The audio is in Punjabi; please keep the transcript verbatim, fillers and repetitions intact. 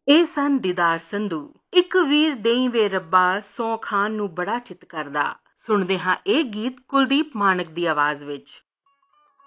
ਇਹ ਸਨ ਦੀਦਾਰ ਸੰਧੂ। ਇੱਕ ਵੀਰ ਦੇਈ ਵੇ ਰੱਬਾ, ਸੌ ਖਾਨ ਨੂੰ ਬੜਾ ਚਿੱਤ ਕਰਦਾ। ਸੁਣਦੇ ਹਾਂ ਇਹ ਗੀਤ ਕੁਲਦੀਪ ਮਾਣਕ ਦੀ ਆਵਾਜ਼ ਵਿੱਚ।